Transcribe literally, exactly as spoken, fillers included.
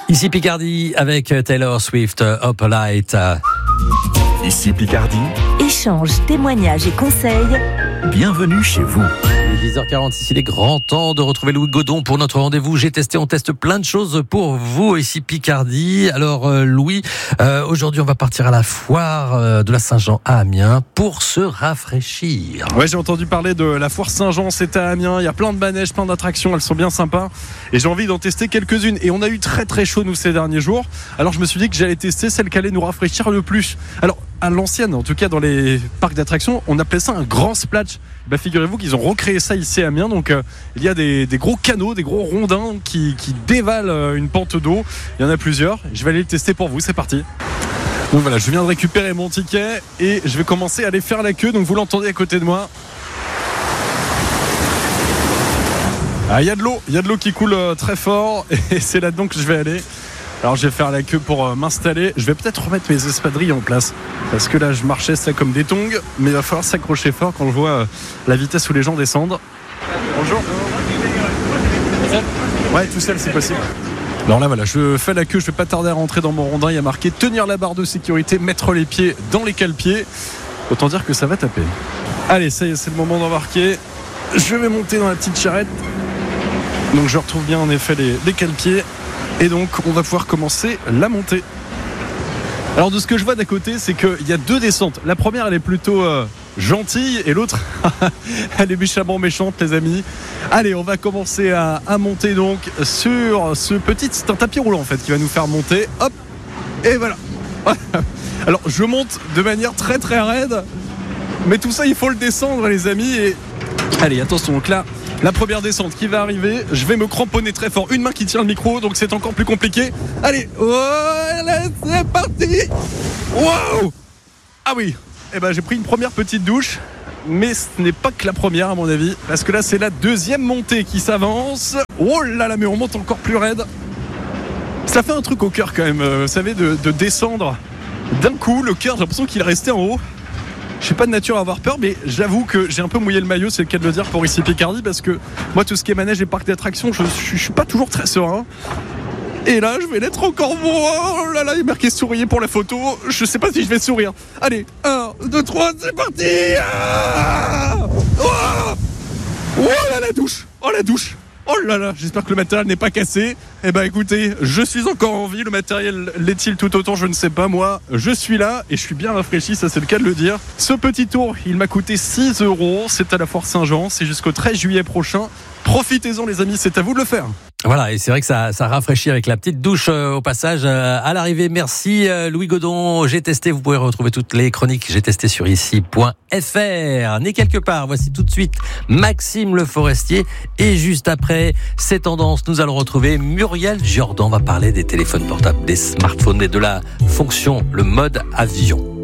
Ici Picardie avec Taylor Swift, Opalite. Ici Picardie. Échange, témoignages et conseils. Bienvenue chez vous. dix heures quarante-six, il est grand temps de retrouver Louis Godon pour notre rendez-vous. J'ai testé, on teste plein de choses pour vous ici Picardie. Alors euh, Louis, euh, aujourd'hui on va partir à la foire euh, de la Saint-Jean à Amiens pour se rafraîchir. Ouais, j'ai entendu parler de la foire Saint-Jean, c'est à Amiens. Il y a plein de manèges, plein d'attractions, elles sont bien sympas. Et j'ai envie d'en tester quelques-unes. Et on a eu très très chaud nous ces derniers jours. Alors je me suis dit que j'allais tester celle qui allait nous rafraîchir le plus. Alors à l'ancienne, en tout cas dans les parcs d'attractions, on appelait ça un grand splash. Bah, figurez-vous qu'ils ont recréé ça ici à Amiens. Donc euh, il y a des, des gros canaux, des gros rondins qui, qui dévalent euh, une pente d'eau. Il y en a plusieurs. Je vais aller le tester pour vous, c'est parti. Donc voilà, je viens de récupérer mon ticket et je vais commencer à aller faire la queue. Donc vous l'entendez à côté de moi. Ah, il y a de l'eau, il y a de l'eau qui coule euh, très fort et c'est là-dedans que je vais aller. Alors je vais faire la queue pour euh, m'installer. Je vais peut-être remettre mes espadrilles en place parce que là je marchais ça comme des tongs, mais il va falloir s'accrocher fort quand je vois euh, la vitesse où les gens descendent. Bonjour. Ouais, tout seul c'est possible. Alors là voilà, je fais la queue, je vais pas tarder à rentrer dans mon rondin. Il y a marqué tenir la barre de sécurité, mettre les pieds dans les cale-pieds. Autant dire que ça va taper. Allez, ça y est, c'est le moment d'embarquer. Je vais monter dans la petite charrette. Donc je retrouve bien en effet les, les cale-pieds. Et donc on va pouvoir commencer la montée. Alors de ce que je vois d'à côté, c'est qu'il y a deux descentes. La première elle est plutôt euh, gentille et l'autre elle est méchamment méchante les amis. Allez, on va commencer à, à monter donc sur ce petit, c'est un tapis roulant en fait qui va nous faire monter. Hop, et voilà. Alors je monte de manière très très raide, mais tout ça il faut le descendre les amis. Et allez, attention, donc là la première descente qui va arriver, je vais me cramponner très fort. Une main qui tient le micro, donc c'est encore plus compliqué. Allez, voilà, c'est parti. Wow. Ah oui, eh ben, j'ai pris une première petite douche, mais ce n'est pas que la première à mon avis, parce que là c'est la deuxième montée qui s'avance. Oh là là, mais on monte encore plus raide. Ça fait un truc au cœur quand même, vous savez, de, de descendre d'un coup. Le cœur, j'ai l'impression qu'il est resté en haut. Je suis pas de nature à avoir peur, mais j'avoue que j'ai un peu mouillé le maillot, c'est le cas de le dire, pour ici Picardie, parce que moi tout ce qui est manège et parc d'attractions, je, je, je suis pas toujours très serein. Et là je vais l'être encore moins. Oh là là, il est marqué souriez pour la photo. Je sais pas si je vais sourire. Allez, un, deux, trois, c'est parti. Ah oh, oh là la douche. Oh la douche. Oh là là, j'espère que le matériel n'est pas cassé. Eh ben écoutez, je suis encore en vie. Le matériel l'est-il tout autant, je ne sais pas. Moi, je suis là et je suis bien rafraîchi, ça c'est le cas de le dire. Ce petit tour, il m'a coûté six euros. C'est à la foire Saint-Jean, c'est jusqu'au treize juillet prochain. Profitez-en les amis, c'est à vous de le faire. Voilà, et c'est vrai que ça, ça rafraîchit avec la petite douche euh, au passage euh, à l'arrivée. Merci euh, Louis Godon. J'ai testé, vous pouvez retrouver toutes les chroniques. J'ai testé sur ici point f r. Né quelque part, voici tout de suite Maxime Le Forestier. Et juste après ces tendances, nous allons retrouver Muriel Jordan. On va parler des téléphones portables, des smartphones et de la fonction, le mode avion.